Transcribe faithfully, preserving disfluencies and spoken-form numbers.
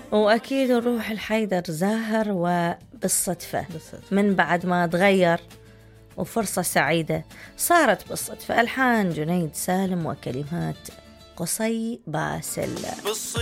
وأكيد نروح الحيدر زاهر وبالصدفة بالصدفة. من بعد ما تغير وفرصة سعيدة صارت بالصدفة. ألحان جنيد سالم وكلمات قصي باسل.